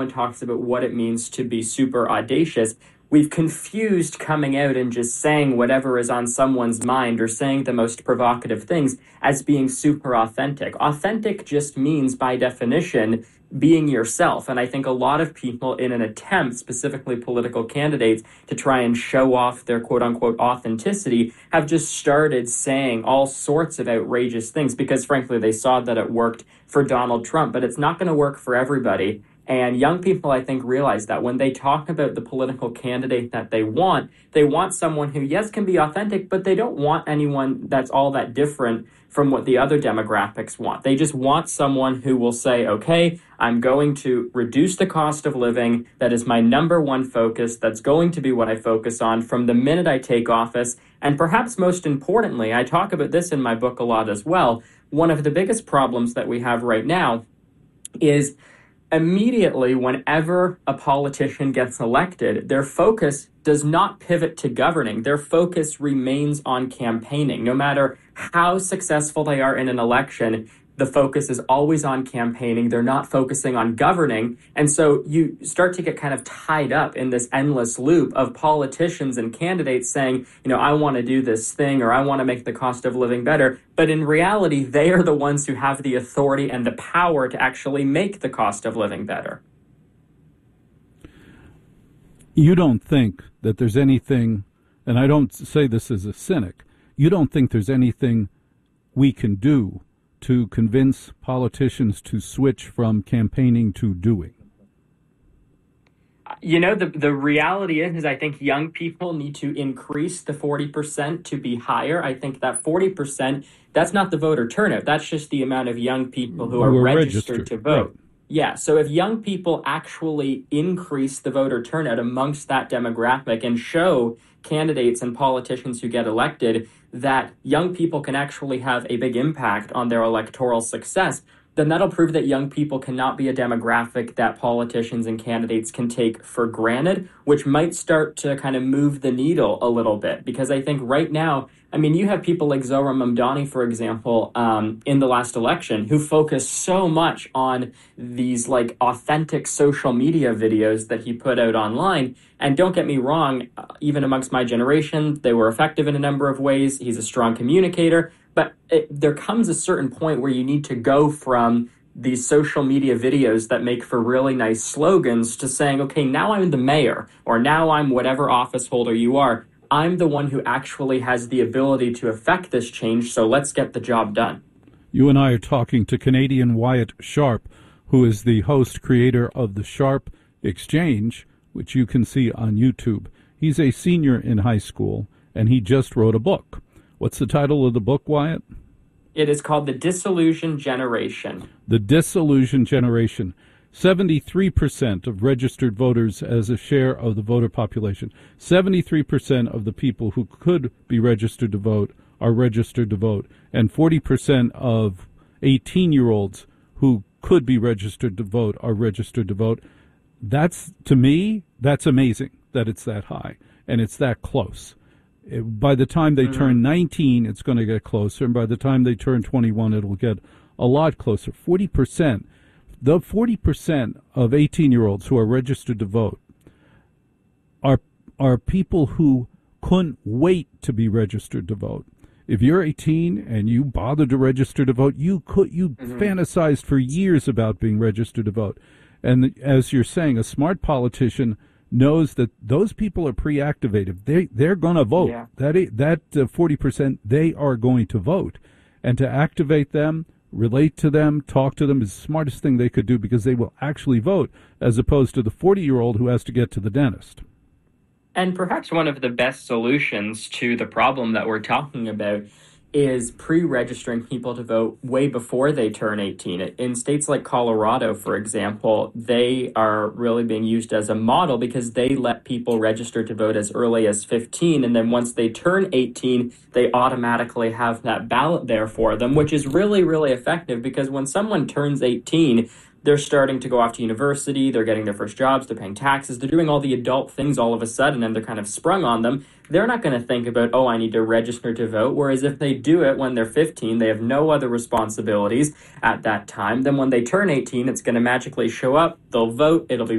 talks about what it means to be super audacious, we've confused coming out and just saying whatever is on someone's mind or saying the most provocative things as being super authentic. Authentic just means, by definition, being yourself. And I think a lot of people, in an attempt, specifically political candidates, to try and show off their quote unquote authenticity, have just started saying all sorts of outrageous things because, frankly, they saw that it worked for Donald Trump. But it's not going to work for everybody. And young people, I think, realize that when they talk about the political candidate that they want someone who, yes, can be authentic, but they don't want anyone that's all that different from what the other demographics want. They just want someone who will say, okay, I'm going to reduce the cost of living. That is my number one focus. That's going to be what I focus on from the minute I take office. And perhaps most importantly, I talk about this in my book a lot as well. One of the biggest problems that we have right now is immediately whenever a politician gets elected, their focus does not pivot to governing. Their focus remains on campaigning. No matter how successful they are in an election, the focus is always on campaigning. They're not focusing on governing. And so you start to get kind of tied up in this endless loop of politicians and candidates saying, I want to do this thing or I want to make the cost of living better. But in reality, they are the ones who have the authority and the power to actually make the cost of living better. You don't think that there's anything, and I don't say this as a cynic, you don't think there's anything we can do to convince politicians to switch from campaigning to doing? The reality is I think young people need to increase the 40% to be higher. I think that 40%, that's not the voter turnout. That's just the amount of young people who are registered to vote. Right. Yeah, so if young people actually increase the voter turnout amongst that demographic and show candidates and politicians who get elected that young people can actually have a big impact on their electoral success, then that'll prove that young people cannot be a demographic that politicians and candidates can take for granted, which might start to kind of move the needle a little bit. Because I think right now, you have people like Zohran Mamdani, for example, in the last election, who focused so much on these like authentic social media videos that he put out online. And don't get me wrong, even amongst my generation, they were effective in a number of ways. He's a strong communicator. But there comes a certain point where you need to go from these social media videos that make for really nice slogans to saying, okay, now I'm the mayor, or now I'm whatever office holder you are. I'm the one who actually has the ability to affect this change, so let's get the job done. You and I are talking to Canadian Wyatt Sharp, who is the host, creator of the Sharp Exchange, which you can see on YouTube. He's a senior in high school, and he just wrote a book. What's the title of the book, Wyatt? It is called The Disillusioned Generation. The Disillusioned Generation. 73% of registered voters as a share of the voter population. 73% of the people who could be registered to vote are registered to vote. And 40% of 18-year-olds who could be registered to vote are registered to vote. That's, to me, that's amazing that it's that high and it's that close. By the time they turn 19, it's going to get closer. And by the time they turn 21, it'll get a lot closer. 40%. The 40% of 18-year-olds who are registered to vote are people who couldn't wait to be registered to vote. If you're 18 and you bothered to register to vote, you fantasized for years about being registered to vote. And as you're saying, a smart politician knows that those people are pre-activated. They're going to vote. Yeah. That 40%, they are going to vote. And to activate them, relate to them, talk to them is the smartest thing they could do because they will actually vote as opposed to the 40-year-old who has to get to the dentist. And perhaps one of the best solutions to the problem that we're talking about is pre-registering people to vote way before they turn 18. In states like Colorado, for example, they are really being used as a model because they let people register to vote as early as 15. And then once they turn 18, they automatically have that ballot there for them, which is really, really effective because when someone turns 18, they're starting to go off to university, they're getting their first jobs, they're paying taxes, they're doing all the adult things all of a sudden, and they're kind of sprung on them. They're not going to think about, oh, I need to register to vote. Whereas if they do it when they're 15, they have no other responsibilities at that time. Then when they turn 18, it's going to magically show up, they'll vote, it'll be